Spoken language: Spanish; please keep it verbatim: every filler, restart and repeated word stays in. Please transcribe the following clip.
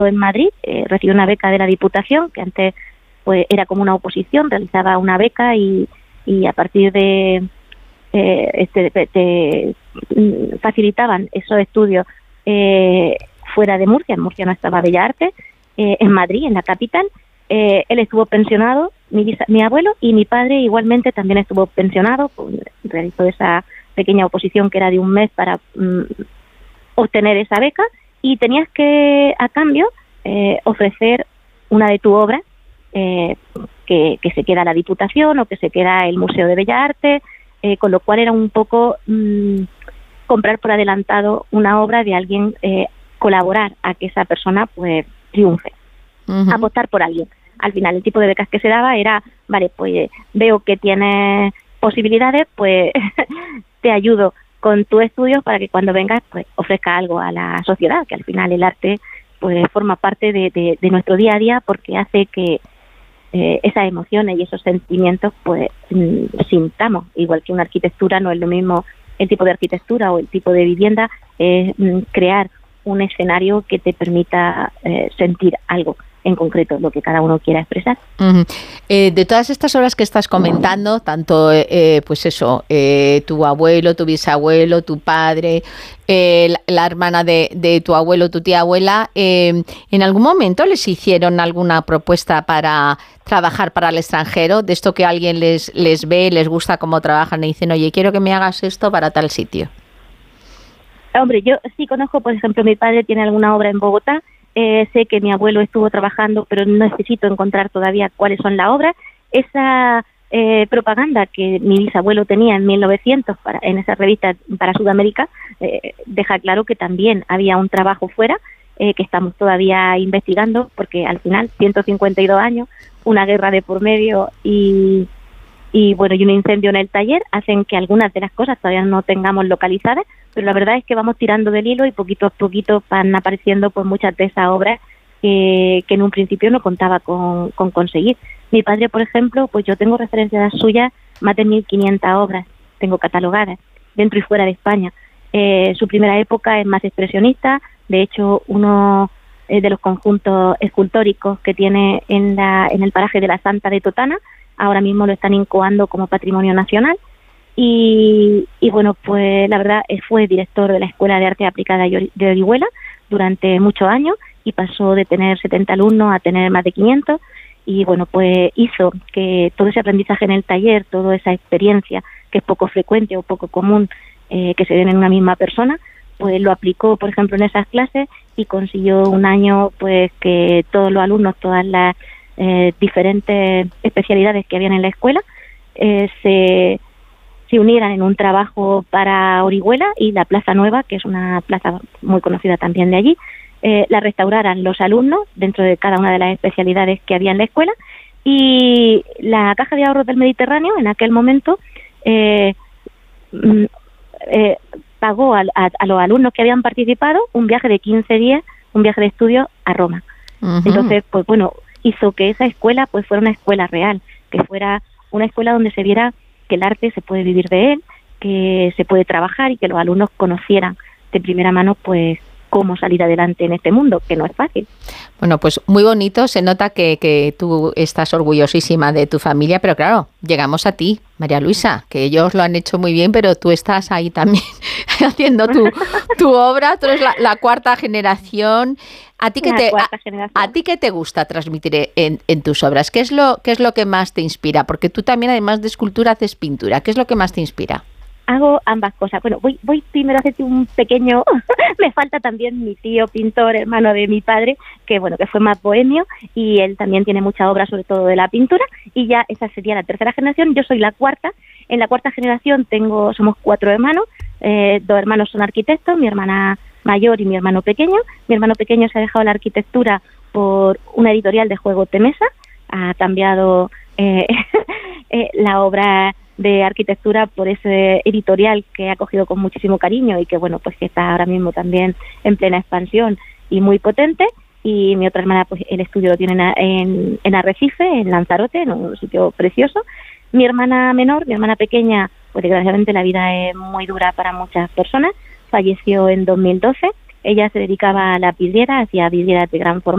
en Madrid, eh, recibió una beca de la Diputación, que antes pues era como una oposición, realizaba una beca y, y a partir de eh, este te, te facilitaban esos estudios eh, fuera de Murcia. En Murcia no estaba Bellas Artes, eh, en Madrid, en la capital. Eh, él estuvo pensionado, mi, mi abuelo, y mi padre igualmente también estuvo pensionado, pues, realizó esa pequeña oposición que era de un mes para mm, obtener esa beca, y tenías que, a cambio, eh, ofrecer una de tus obras, eh, que, que se queda la Diputación o que se queda el Museo de Bellas Artes, eh, con lo cual era un poco mmm, comprar por adelantado una obra de alguien, eh, colaborar a que esa persona pues triunfe, uh-huh. apostar por alguien. Al final el tipo de becas que se daba era, vale, pues veo que tienes posibilidades, pues te ayudo con tus estudios para que cuando vengas pues ofrezca algo a la sociedad, que al final el arte pues forma parte de, de, de nuestro día a día, porque hace que eh, esas emociones y esos sentimientos pues mm, sintamos, igual que una arquitectura no es lo mismo el tipo de arquitectura o el tipo de vivienda, es mm, crear un escenario que te permita eh, sentir algo en concreto, lo que cada uno quiera expresar. Uh-huh. Eh, de todas estas obras que estás comentando, tanto eh, pues eso, eh, tu abuelo, tu bisabuelo, tu padre, eh, la, la hermana de, de tu abuelo, tu tía abuela, eh, ¿en algún momento les hicieron alguna propuesta para trabajar para el extranjero? De esto que alguien les, les ve, les gusta cómo trabajan y dicen, oye, quiero que me hagas esto para tal sitio. Hombre, yo sí conozco, por ejemplo, mi padre tiene alguna obra en Bogotá. Eh, sé que mi abuelo estuvo trabajando, pero necesito encontrar todavía cuáles son las obras. Esa eh, propaganda que mi bisabuelo tenía en mil novecientos para, en esa revista para Sudamérica eh, deja claro que también había un trabajo fuera eh, que estamos todavía investigando, porque al final ciento cincuenta y dos años, una guerra de por medio y, y bueno y un incendio en el taller hacen que algunas de las cosas todavía no tengamos localizadas, pero la verdad es que vamos tirando del hilo y poquito a poquito van apareciendo pues muchas de esas obras que, que en un principio no contaba con, con conseguir. Mi padre, por ejemplo, pues yo tengo referencias suyas, más de mil quinientas obras, tengo catalogadas, dentro y fuera de España. Eh, su primera época es más expresionista, de hecho uno eh, de los conjuntos escultóricos que tiene en, la, en el paraje de la Santa de Totana, ahora mismo lo están incoando como patrimonio nacional. Y, y bueno, pues la verdad fue director de la Escuela de Arte Aplicada de Orihuela durante muchos años y pasó de tener setenta alumnos a tener más de quinientos, y bueno, pues hizo que todo ese aprendizaje en el taller, toda esa experiencia que es poco frecuente o poco común eh, que se den en una misma persona, pues lo aplicó, por ejemplo, en esas clases y consiguió un año pues que todos los alumnos, todas las eh, diferentes especialidades que habían en la escuela eh, se se unieran en un trabajo para Orihuela y la Plaza Nueva, que es una plaza muy conocida también de allí, eh, la restauraran los alumnos dentro de cada una de las especialidades que había en la escuela, y la Caja de Ahorros del Mediterráneo en aquel momento eh, eh, pagó a, a, a los alumnos que habían participado un viaje de quince días, un viaje de estudio a Roma. Uh-huh. Entonces, pues bueno, hizo que esa escuela pues fuera una escuela real, que fuera una escuela donde se viera que el arte se puede vivir de él, que se puede trabajar y que los alumnos conocieran de primera mano pues cómo salir adelante en este mundo, que no es fácil. Bueno, pues muy bonito, se nota que, que tú estás orgullosísima de tu familia, pero claro, llegamos a ti, María Luisa, que ellos lo han hecho muy bien, pero tú estás ahí también haciendo tu, tu obra, tú eres la, la cuarta generación. ¿A ti qué te, a, a ti qué te gusta transmitir en, en tus obras? ¿Qué es lo, qué es lo que más te inspira? Porque tú también, además de escultura, haces pintura. ¿Qué es lo que más te inspira? Hago ambas cosas. Bueno, voy voy primero a hacerte un pequeño... Me falta también mi tío pintor, hermano de mi padre, que bueno, que fue más bohemio, y él también tiene mucha obra, sobre todo de la pintura, y ya esa sería la tercera generación. Yo soy la cuarta. En la cuarta generación tengo somos cuatro hermanos. Eh, dos hermanos son arquitectos, mi hermana mayor y mi hermano pequeño. Mi hermano pequeño se ha dejado la arquitectura por una editorial de juegos de mesa, ha cambiado eh, eh, la obra de arquitectura por ese editorial que ha cogido con muchísimo cariño y que bueno, pues que está ahora mismo también en plena expansión y muy potente. Y mi otra hermana, pues el estudio lo tiene en, en, en Arrecife, en Lanzarote, en un sitio precioso. Mi hermana menor, mi hermana pequeña, pues desgraciadamente la vida es muy dura para muchas personas, falleció en dos mil doce. Ella se dedicaba a la vidriera, hacía vidrieras de gran formato.